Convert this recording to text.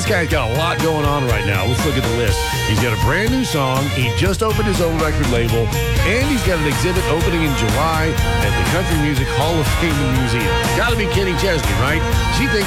This guy's got a lot going on right now. Let's look at the list. He's got a brand new song. He just opened his own record label. And he's got an exhibit opening in July at the Country Music Hall of Fame Museum. Got to be Kenny Chesney, right? She thinks